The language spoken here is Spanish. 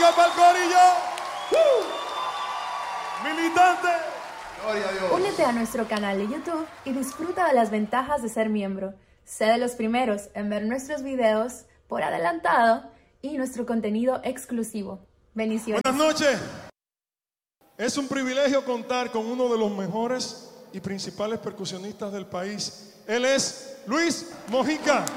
música para el corillo. Militante. Gloria a Dios. Únete a nuestro canal de YouTube y disfruta de las ventajas de ser miembro. Sé de los primeros en ver nuestros videos por adelantado y nuestro contenido exclusivo. Bendiciones. Buenas noches. Es un privilegio contar con uno de los mejores y principales percusionistas del país. Él es Luis Mojica.